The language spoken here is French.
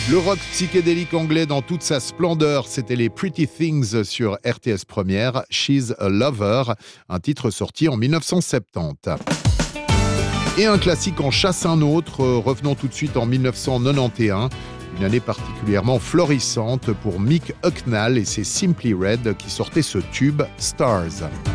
Le rock psychédélique anglais dans toute sa splendeur, c'était les Pretty Things sur RTS Première, She's a Lover, un titre sorti en 1970. Et un classique en chasse un autre, revenons tout de suite en 1991, une année particulièrement florissante pour Mick Hucknall et ses Simply Red qui sortaient ce tube Stars.